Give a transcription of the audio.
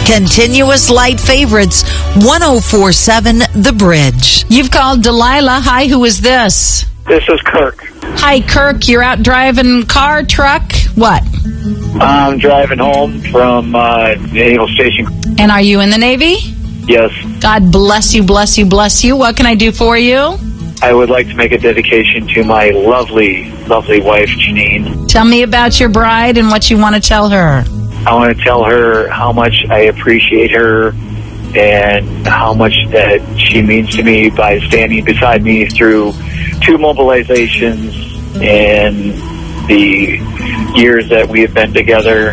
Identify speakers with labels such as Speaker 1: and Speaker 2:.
Speaker 1: Continuous light favorites, 1047 The Bridge.
Speaker 2: You've called Delilah. Hi, who is this?
Speaker 3: This is Kirk.
Speaker 2: Hi, Kirk. You're out driving car, truck? What?
Speaker 3: I'm driving home from Naval Station.
Speaker 2: And are you in the Navy?
Speaker 3: Yes.
Speaker 2: God bless you, bless you, bless you. What can I do for you?
Speaker 3: I would like to make a dedication to my lovely, lovely wife, Janine.
Speaker 2: Tell me about your bride and what you want to tell her.
Speaker 3: I want to tell her how much I appreciate her and how much that she means to me by standing beside me through 2 mobilizations and the years that we have been together.